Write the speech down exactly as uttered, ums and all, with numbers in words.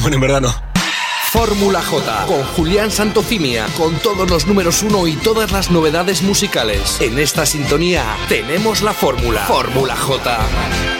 Bueno, en verdad no. Fórmula J, con Julián Santocimia, con todos los números uno y todas las novedades musicales. En esta sintonía tenemos la fórmula. Fórmula J.